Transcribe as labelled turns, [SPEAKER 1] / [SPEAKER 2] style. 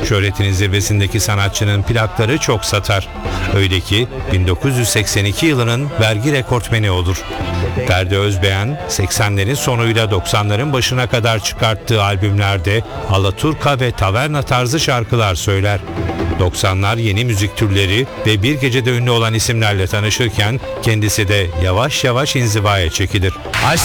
[SPEAKER 1] Şöhretinin zirvesindeki sanatçının plakları çok satar. Öyle ki 1982 yılının vergi rekortmeni olur. Ferdi Özbeğen 80'lerin sonuyla 90'ların başına kadar çıkarttığı albümlerde alaturka ve taverna tarzı şarkılar söyler. 90'lar yeni müzik türleri ve bir gecede ünlü olan isimlerle tanışırken kendisi de yavaş yavaş inzivaya çekilir.
[SPEAKER 2] Aşk